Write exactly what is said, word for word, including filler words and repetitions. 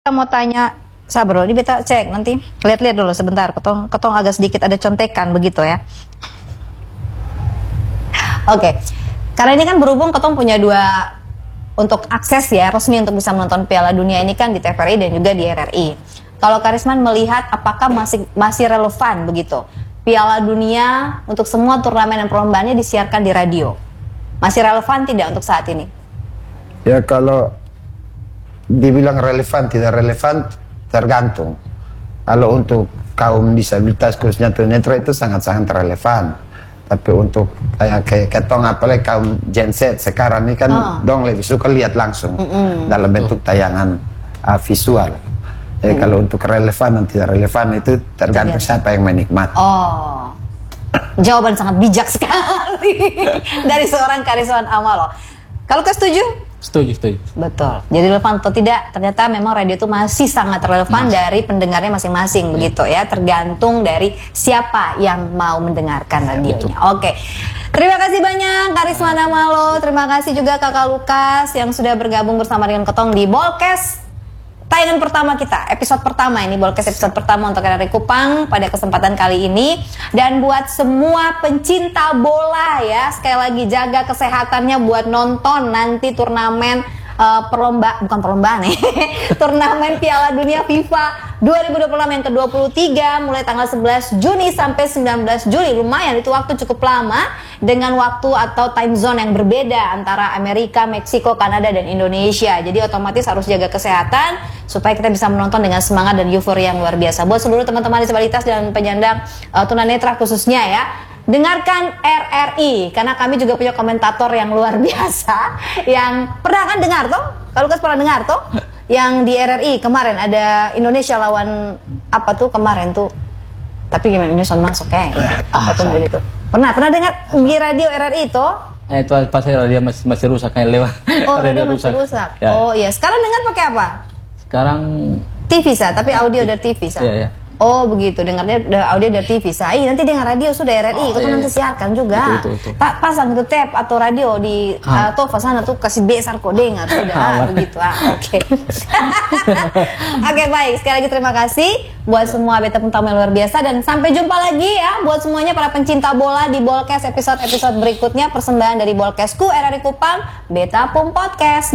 Kita mau tanya, sabar ini beta cek nanti, lihat-lihat dulu sebentar, ketong, ketong agak sedikit ada contekan begitu ya. Oke, karena ini kan berhubung ketong punya dua untuk akses ya resmi untuk bisa menonton Piala Dunia ini kan di T V R I dan juga di R R I. Kalau Karisman melihat apakah masih masih relevan begitu Piala Dunia untuk semua turnamen dan perlombaannya disiarkan di radio, masih relevan tidak untuk saat ini? Ya kalau dibilang relevan tidak relevan tergantung. Kalau untuk kaum disabilitas khususnya tunanetra itu sangat-sangat relevan. Tapi untuk kayak kayak ketong apalagi kaum Gen Z sekarang ini kan oh. dong lebih suka lihat langsung mm -mm. dalam bentuk tayangan uh, visual. Jadi mm. kalau untuk relevan dan tidak relevan itu tergantung Terbiasa. siapa yang menikmati. Oh, jawaban sangat bijak sekali dari seorang Karisman Amalo. Kalau kau setuju? Setuju, setuju. Betul. Jadi relevan atau tidak, ternyata memang radio itu masih sangat relevan Mas. dari pendengarnya masing-masing, ya. begitu ya. Tergantung dari siapa yang mau mendengarkan radionya. Ya, Oke. Terima kasih banyak Karisman Amalo. Terima kasih juga Kakak Lukas yang sudah bergabung bersama dengan Ketong di Bolkes. Tayangan pertama kita, episode pertama ini, Bolkes episode pertama untuk R R I Kupang pada kesempatan kali ini. Dan buat semua pencinta bola ya, sekali lagi jaga kesehatannya buat nonton nanti turnamen uh, perlomba, bukan perlombaan nih, turnamen Piala Dunia FIFA dua ribu dua puluh enam yang ke dua puluh tiga mulai tanggal sebelas Juni sampai sembilan belas Juli. Lumayan, itu waktu cukup lama dengan waktu atau time zone yang berbeda antara Amerika, Meksiko, Kanada, dan Indonesia. Jadi otomatis harus jaga kesehatan supaya kita bisa menonton dengan semangat dan euforia yang luar biasa. Buat seluruh teman-teman disabilitas dan penyandang uh, tunanetra khususnya ya, dengarkan R R I karena kami juga punya komentator yang luar biasa yang pernah kan dengar toh? Kalau Lukas pernah dengar toh? Yang di R R I kemarin ada Indonesia lawan apa tuh kemarin tuh? Tapi gimana Indonesia masuk kayak apa tuh itu? Pernah pernah dengar di radio R R I toh? Eh, itu pas radio masih masih rusak kayak lewat. Oh, radio masih rusak. Ya. Oh iya, sekarang dengar pakai apa? Sekarang T V sah, tapi audio dari T V sah. Iya, iya. Oh begitu, dengarnya udah audio dari T V sah. Iya, nanti dengar radio sudah R R I, oh, itu iya, nanti siarkan juga. Betul, betul, betul. Pa pasang itu tape atau radio di uh, Tova sana tuh kasih besar kok dengar sudah ah, begitu. Ah, oke. Okay. Oke okay, baik, sekali lagi terima kasih buat semua beta tamu yang luar biasa dan sampai jumpa lagi ya buat semuanya para pencinta bola di Bolkes episode-episode berikutnya, persembahan dari Bolkesku R R I Kupang, Beta Pum Podcast.